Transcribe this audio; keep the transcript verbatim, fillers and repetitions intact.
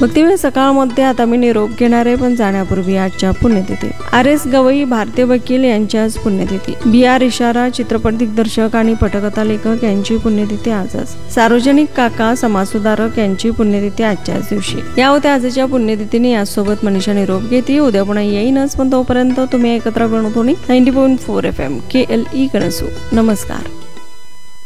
भक्तिमय सकाळमध्ये आता मी निरोप घेणार आहे, पण जाण्यापूर्वी आजच्या पुण्यतिथी. आर एस गवई, भारतीय वकील यांची आज पुण्यतिथी. बी आर इशारा, चित्रपट दिग्दर्शक आणि पटकथा लेखक यांची पुण्यतिथी आजच. सार्वजनिक काका, समाजसुधारक यांची पुण्यतिथी आजच्याच दिवशी. या होत्या आजच्या पुण्यतिथीने. यासोबत मनीषा निरोप घेते. उद्या पुन्हा येईनच, पण तोपर्यंत तुम्ही एकत्र बनवतो ninety point four F M के एल ई कणसू. नमस्कार.